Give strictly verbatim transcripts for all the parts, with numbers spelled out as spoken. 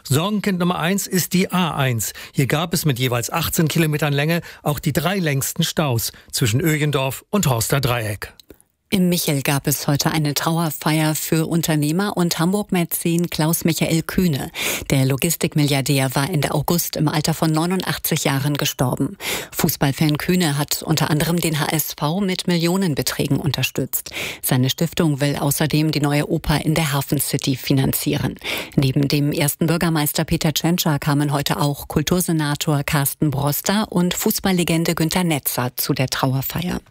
Sorgenkind Nummer eins ist die A eins. Hier gab es mit jeweils achtzehn Kilometern Länge auch die drei längsten Staus zwischen Öjendorf und Horster Dreieck. Im Michel gab es heute eine Trauerfeier für Unternehmer und Hamburg-Mäzen Klaus-Michael Kühne. Der Logistikmilliardär war Ende August im Alter von neunundachtzig Jahren gestorben. Fußballfan Kühne hat unter anderem den H S V mit Millionenbeträgen unterstützt. Seine Stiftung will außerdem die neue Oper in der Hafen City finanzieren. Neben dem ersten Bürgermeister Peter Tschentscher kamen heute auch Kultursenator Carsten Broster und Fußballlegende Günter Netzer zu der Trauerfeier.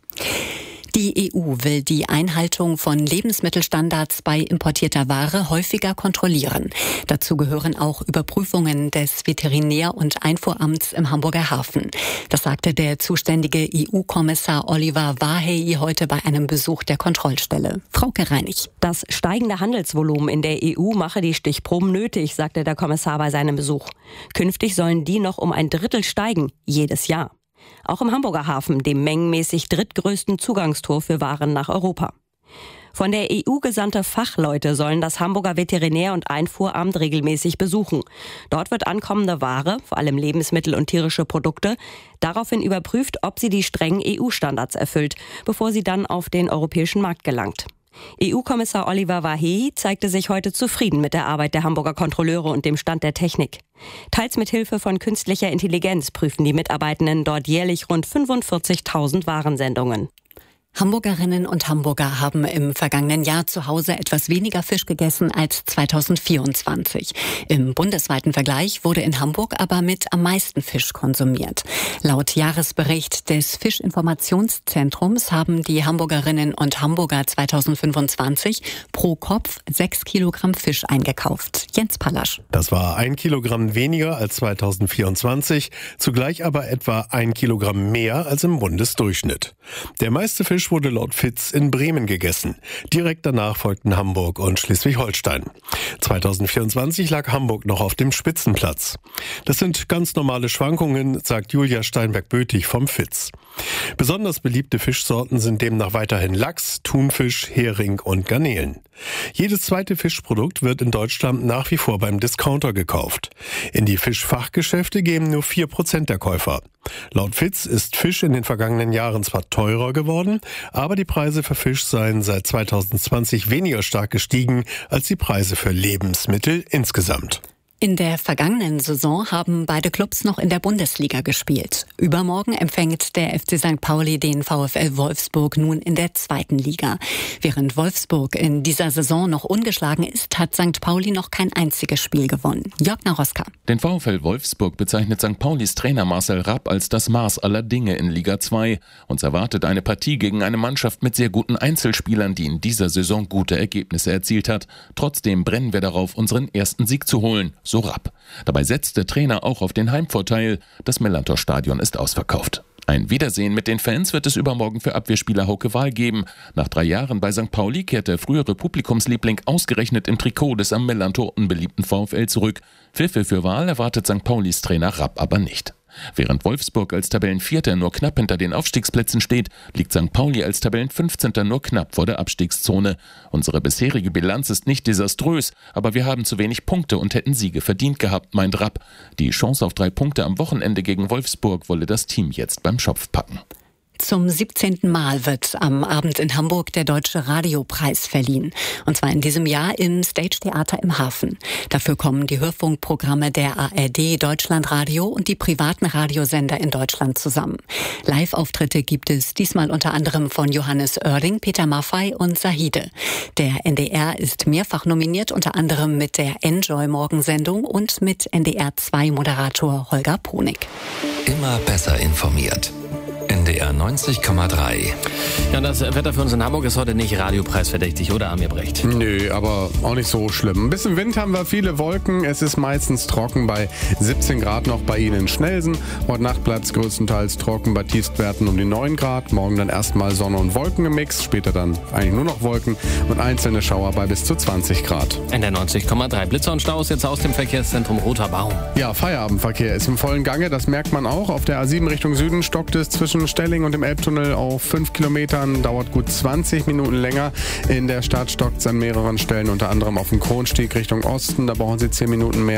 Die E U will die Einhaltung von Lebensmittelstandards bei importierter Ware häufiger kontrollieren. Dazu gehören auch Überprüfungen des Veterinär- und Einfuhramts im Hamburger Hafen. Das sagte der zuständige E U-Kommissar Oliver Vahey heute bei einem Besuch der Kontrollstelle. Frauke Reinig. Das steigende Handelsvolumen in der E U mache die Stichproben nötig, sagte der Kommissar bei seinem Besuch. Künftig sollen die noch um ein Drittel steigen, jedes Jahr. Auch im Hamburger Hafen, dem mengenmäßig drittgrößten Zugangstor für Waren nach Europa. Von der E U gesandte Fachleute sollen das Hamburger Veterinär- und Einfuhramt regelmäßig besuchen. Dort wird ankommende Ware, vor allem Lebensmittel und tierische Produkte, daraufhin überprüft, ob sie die strengen E U-Standards erfüllt, bevor sie dann auf den europäischen Markt gelangt. E U-Kommissar Oliver Vahey zeigte sich heute zufrieden mit der Arbeit der Hamburger Kontrolleure und dem Stand der Technik. Teils mit Hilfe von künstlicher Intelligenz prüfen die Mitarbeitenden dort jährlich rund fünfundvierzigtausend Warensendungen. Hamburgerinnen und Hamburger haben im vergangenen Jahr zu Hause etwas weniger Fisch gegessen als zweitausendvierundzwanzig. Im bundesweiten Vergleich wurde in Hamburg aber mit am meisten Fisch konsumiert. Laut Jahresbericht des Fischinformationszentrums haben die Hamburgerinnen und Hamburger zweitausendfünfundzwanzig pro Kopf sechs Kilogramm Fisch eingekauft. Jens Pallasch. Das war ein Kilogramm weniger als zweitausendvierundzwanzig, zugleich aber etwa ein Kilogramm mehr als im Bundesdurchschnitt. Der meiste Fisch wurde laut Fitz in Bremen gegessen. Direkt danach folgten Hamburg und Schleswig-Holstein. zweitausendvierundzwanzig lag Hamburg noch auf dem Spitzenplatz. Das sind ganz normale Schwankungen, sagt Julia Steinberg-Bötig vom Fitz. Besonders beliebte Fischsorten sind demnach weiterhin Lachs, Thunfisch, Hering und Garnelen. Jedes zweite Fischprodukt wird in Deutschland nach wie vor beim Discounter gekauft. In die Fischfachgeschäfte gehen nur vier Prozent der Käufer. Laut Fitz ist Fisch in den vergangenen Jahren zwar teurer geworden, aber die Preise für Fisch seien seit zweitausendzwanzig weniger stark gestiegen als die Preise für Lebensmittel insgesamt. In der vergangenen Saison haben beide Clubs noch in der Bundesliga gespielt. Übermorgen empfängt der F C Sankt Pauli den VfL Wolfsburg nun in der zweiten Liga. Während Wolfsburg in dieser Saison noch ungeschlagen ist, hat Sankt Pauli noch kein einziges Spiel gewonnen. Jörg Naroska. Den VfL Wolfsburg bezeichnet Sankt Paulis Trainer Marcel Rapp als das Maß aller Dinge in Liga zwei. Uns erwartet eine Partie gegen eine Mannschaft mit sehr guten Einzelspielern, die in dieser Saison gute Ergebnisse erzielt hat. Trotzdem brennen wir darauf, unseren ersten Sieg zu holen. So Rapp. Dabei setzt der Trainer auch auf den Heimvorteil. Das Millantor-Stadion ist ausverkauft. Ein Wiedersehen mit den Fans wird es übermorgen für Abwehrspieler Hauke Wahl geben. Nach drei Jahren bei Sankt Pauli kehrt der frühere Publikumsliebling ausgerechnet im Trikot des am Millantor unbeliebten VfL zurück. Pfiffe für Wahl erwartet Sankt Paulis Trainer Rapp aber nicht. Während Wolfsburg als Tabellenvierter nur knapp hinter den Aufstiegsplätzen steht, liegt Sankt Pauli als Tabellenfünfzehnter nur knapp vor der Abstiegszone. Unsere bisherige Bilanz ist nicht desaströs, aber wir haben zu wenig Punkte und hätten Siege verdient gehabt, meint Rapp. Die Chance auf drei Punkte am Wochenende gegen Wolfsburg wolle das Team jetzt beim Schopf packen. Zum siebzehnten Mal wird am Abend in Hamburg der Deutsche Radiopreis verliehen. Und zwar in diesem Jahr im Stage Theater im Hafen. Dafür kommen die Hörfunkprogramme der A R D, Deutschlandradio und die privaten Radiosender in Deutschland zusammen. Live-Auftritte gibt es diesmal unter anderem von Johannes Oerding, Peter Maffay und Sahide. Der N D R ist mehrfach nominiert, unter anderem mit der Enjoy-Morgensendung und mit N D R zwei Moderator Holger Ponig. Immer besser informiert. N D R neunzig Komma drei. Ja, das Wetter für uns in Hamburg ist heute nicht radiopreisverdächtig, oder Amir Brecht? Nö, aber auch nicht so schlimm. Ein bisschen Wind haben wir, viele Wolken. Es ist meistens trocken bei siebzehn Grad noch bei Ihnen in Schnelsen. Heute Nacht bleibt es größtenteils trocken bei Tiefstwerten um die neun Grad. Morgen dann erstmal Sonne und Wolken im Mix. Später dann eigentlich nur noch Wolken und einzelne Schauer bei bis zu zwanzig Grad. N D R neunzig Komma drei. Blitzer und Staus jetzt aus dem Verkehrszentrum Roter Baum. Ja, Feierabendverkehr ist im vollen Gange. Das merkt man auch. Auf der A sieben Richtung Süden stockt es zwischen Stelling und dem Elbtunnel auf fünf Kilometern, dauert gut zwanzig Minuten länger. In der Stadt stockt es an mehreren Stellen, unter anderem auf dem Kronstieg Richtung Osten, da brauchen Sie zehn Minuten mehr.